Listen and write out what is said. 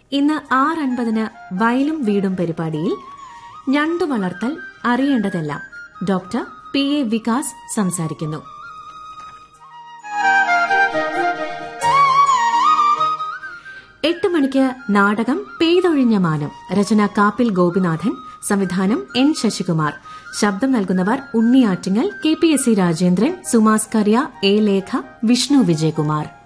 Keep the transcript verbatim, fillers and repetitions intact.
ഇന്ന് ആറ് അൻപതിന് വയലും വീടും പരിപാടിയിൽ ഞണ്ടു വളർത്തൽ അറിയേണ്ടതെല്ലാം ഡോക്ടർ പി എ വികാസ് സംസാരിക്കുന്നു. എട്ട് മണിക്ക് നാടകം പെയ്തൊഴിഞ്ഞ മാനം. രചന കാപ്പിൽ ഗോപിനാഥൻ, സംവിധാനം എൻ ശശികുമാർ. ശബ്ദം നൽകുന്നവർ ഉണ്ണി Attingal, K P S C Rajendran, സുമാസ് Kariya, A Lekha, Vishnu Vijayakumar.